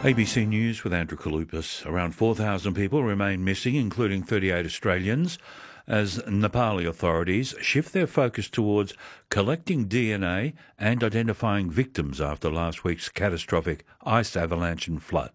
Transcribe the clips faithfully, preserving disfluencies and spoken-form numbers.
A B C News with Andrew Kalupas. Around four thousand people remain missing, including thirty-eight Australians, as Nepali authorities shift their focus towards collecting D N A and identifying victims after last week's catastrophic ice avalanche and flood.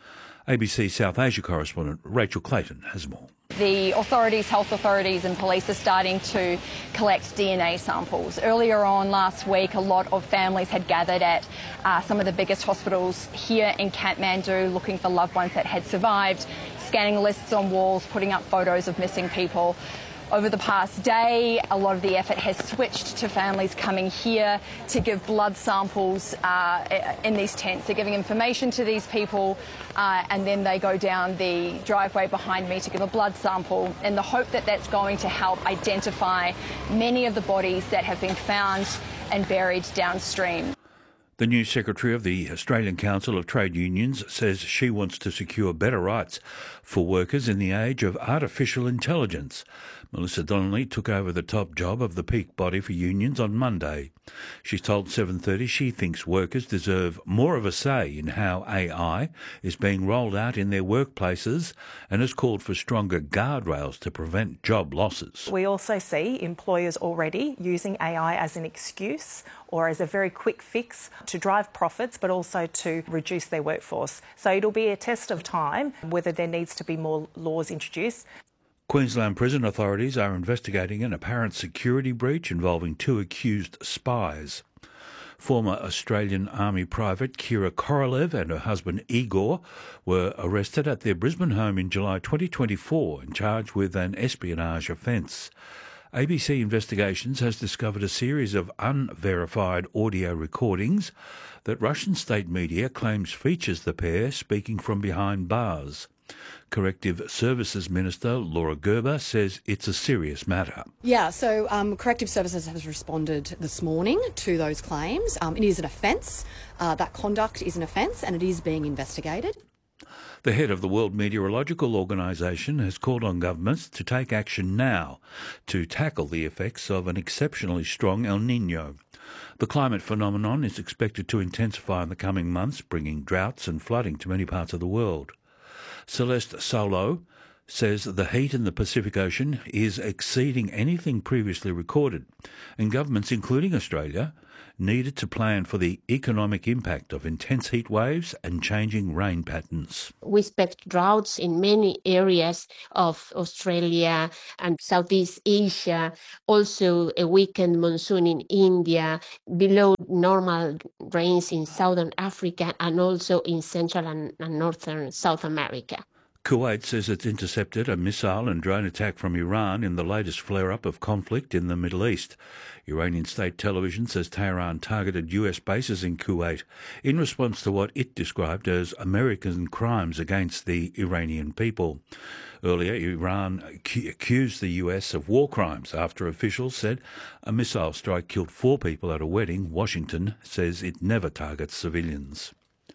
A B C South Asia correspondent Rachel Clayton has more. The authorities, health authorities and police are starting to collect D N A samples. Earlier on last week, a lot of families had gathered at uh, some of the biggest hospitals here in Kathmandu looking for loved ones that had survived, scanning lists on walls, putting up photos of missing people. Over the past day, a lot of the effort has switched to families coming here to give blood samples uh, in these tents. They're giving information to these people uh, and then they go down the driveway behind me to give a blood sample in the hope that that's going to help identify many of the bodies that have been found and buried downstream. The new Secretary of the Australian Council of Trade Unions says she wants to secure better rights for workers in the age of artificial intelligence. Melissa Donnelly took over the top job of the peak body for unions on Monday. She's told seven thirty she thinks workers deserve more of a say in how A I is being rolled out in their workplaces and has called for stronger guardrails to prevent job losses. We also see employers already using A I as an excuse or as a very quick fix to drive profits, but also to reduce their workforce. So it'll be a test of time whether there needs to be more laws introduced. Queensland prison authorities are investigating an apparent security breach involving two accused spies. Former Australian Army Private Kira Korolev and her husband Igor were arrested at their Brisbane home in July twenty twenty-four and charged with an espionage offence. A B C Investigations has discovered a series of unverified audio recordings that Russian state media claims features the pair speaking from behind bars. Corrective Services Minister Laura Gerber says it's a serious matter. Yeah, so um, Corrective Services has responded this morning to those claims. Um, it is an offence. Uh, that conduct is an offence and it is being investigated. The head of the World Meteorological Organisation has called on governments to take action now to tackle the effects of an exceptionally strong El Niño. The climate phenomenon is expected to intensify in the coming months, bringing droughts and flooding to many parts of the world. Celeste Solo says the heat in the Pacific Ocean is exceeding anything previously recorded, and governments, including Australia, needed to plan for the economic impact of intense heat waves and changing rain patterns. We expect droughts in many areas of Australia and Southeast Asia, also a weakened monsoon in India, below normal rains in Southern Africa and also in Central and, and Northern South America. Kuwait says it's intercepted a missile and drone attack from Iran in the latest flare-up of conflict in the Middle East. Iranian state television says Tehran targeted U S bases in Kuwait in response to what it described as American crimes against the Iranian people. Earlier, Iran accused the U S of war crimes after officials said a missile strike killed four people at a wedding. Washington says it never targets civilians.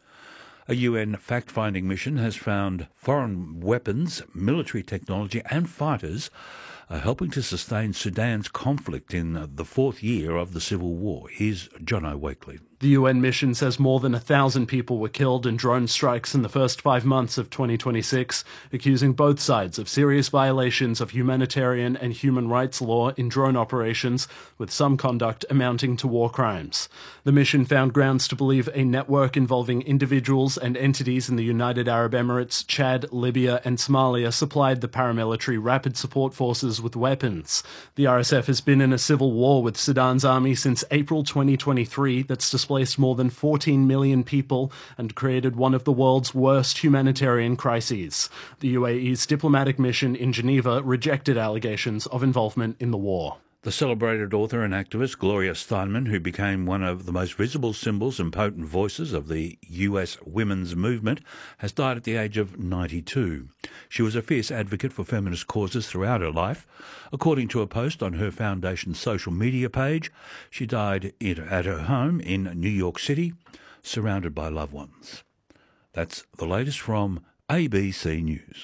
A U N fact-finding mission has found foreign weapons, military technology and fighters are helping to sustain Sudan's conflict in the fourth year of the civil war. Here's Jono Wakely. The U N mission says more than a thousand people were killed in drone strikes in the first five months of twenty twenty-six, accusing both sides of serious violations of humanitarian and human rights law in drone operations, with some conduct amounting to war crimes. The mission found grounds to believe a network involving individuals and entities in the United Arab Emirates, Chad, Libya and Somalia supplied the paramilitary rapid support forces with weapons. The R S F has been in a civil war with Sudan's army since April twenty twenty-three that's displaced more than fourteen million people and created one of the world's worst humanitarian crises. The U A E's diplomatic mission in Geneva rejected allegations of involvement in the war. The celebrated author and activist Gloria Steinem, who became one of the most visible symbols and potent voices of the U S women's movement, has died at the age of ninety-two. She was a fierce advocate for feminist causes throughout her life. According to a post on her foundation's social media page, she died at her home in New York City, surrounded by loved ones. That's the latest from A B C News.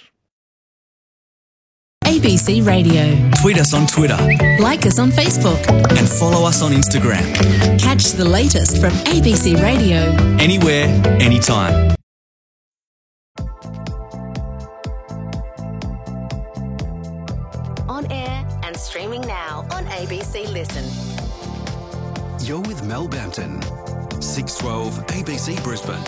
A B C Radio. Tweet us on Twitter. Like us on Facebook. And follow us on Instagram. Catch the latest from A B C Radio. Anywhere, anytime. A B C Listen. You're with Mel Bampton, six twelve A B C Brisbane.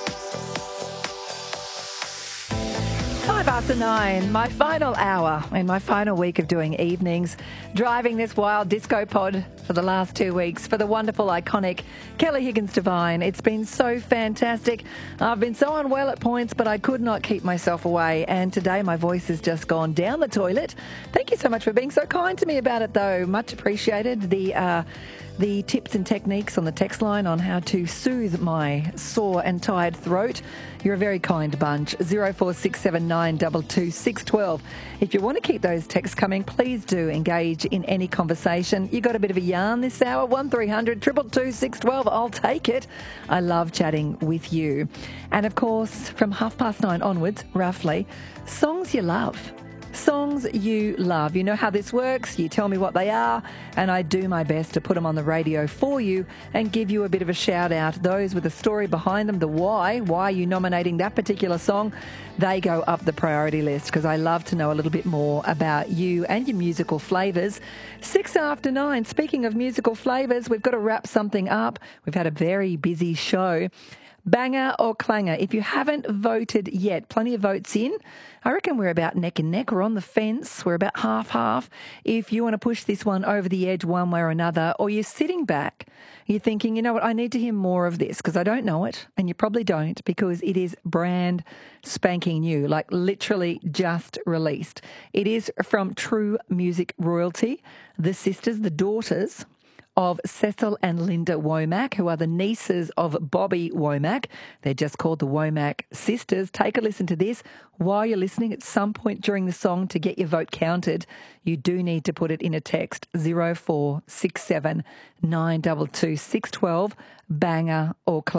Five after nine, my final hour in my final week of doing evenings, driving this wild disco pod for the last two weeks for the wonderful, iconic Kelly Higgins Devine. It's been so fantastic. I've been so unwell at points, but I could not keep myself away. And today my voice has just gone down the toilet. Thank you so much for being so kind to me about it, though. Much appreciated. The uh, the tips and techniques on the text line on how to soothe my sore and tired throat. You're a very kind bunch. zero four six seven nine two two six one two. If you want to keep those texts coming, please do engage in any conversation. You got a bit of a yarn this hour? one three hundred two two two six one two. I'll take it. I love chatting with you. And of course, from half past nine onwards, roughly, songs you love. Songs you love. You know how this works. You tell me what they are, and I do my best to put them on the radio for you and give you a bit of a shout out. Those with a story behind them, the why, why are you nominating that particular song, they go up the priority list because I love to know a little bit more about you and your musical flavours. Six after nine, speaking of musical flavours, we've got to wrap something up. We've had a very busy show. Banger or clanger? If you haven't voted yet, plenty of votes in. I reckon we're about neck and neck. We're on the fence. We're about half-half. If you want to push this one over the edge one way or another, or you're sitting back, you're thinking, you know what, I need to hear more of this because I don't know it, and you probably don't because it is brand spanking new, like literally just released. It is from True Music Royalty, the sisters, the daughters of Cecil and Linda Womack, who are the nieces of Bobby Womack. They're just called the Womack sisters. Take a listen to this. While you're listening, at some point during the song, to get your vote counted, you do need to put it in a text, zero four six seven nine two two six one two, banger or